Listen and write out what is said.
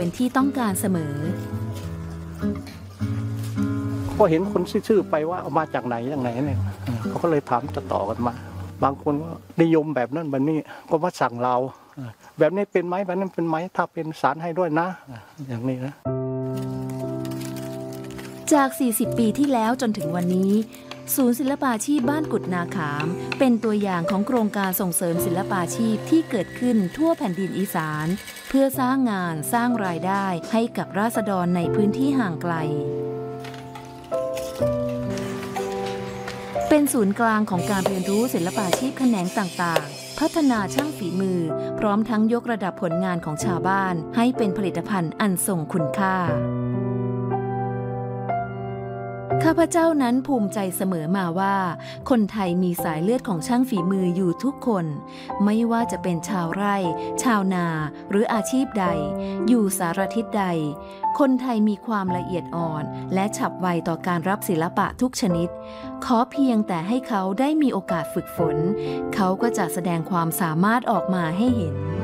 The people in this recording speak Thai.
เป็นที่ต้องการเสมอพอเห็นคนชื่อไปว่าเอามาจากไหนอย่างไหนเนี่ยเขาก็เลยถามต่อกันมาบางคนก็นิยมแบบนั้นแบบนี้ก็มาสั่งเราแบบนี้เป็นไหมแบบนั้นเป็นไหมถ้าเป็นสารให้ด้วยนะอย่างนี้นะจาก40 ปีที่แล้วจนถึงวันนี้ศูนย์ศิลปาชีพบ้านกุดนาขามเป็นตัวอย่างของโครงการส่งเสริมศิลปาชีพที่เกิดขึ้นทั่วแผ่นดินอีสานเพื่อสร้างงานสร้างรายได้ให้กับราษฎรในพื้นที่ห่างไกลเป็นศูนย์กลางของการเรียนรู้ศิลปาชีพแขนงต่างๆพัฒนาช่างฝีมือพร้อมทั้งยกระดับผลงานของชาวบ้านให้เป็นผลิตภัณฑ์อันทรงคุณค่าข้าพเจ้านั้นภูมิใจเสมอมาว่าคนไทยมีสายเลือดของช่างฝีมืออยู่ทุกคนไม่ว่าจะเป็นชาวไร่ชาวนาหรืออาชีพใดอยู่สารทิศใดคนไทยมีความละเอียดอ่อนและฉับไวต่อการรับศิลปะทุกชนิดขอเพียงแต่ให้เขาได้มีโอกาสฝึกฝนเขาก็จะแสดงความสามารถออกมาให้เห็น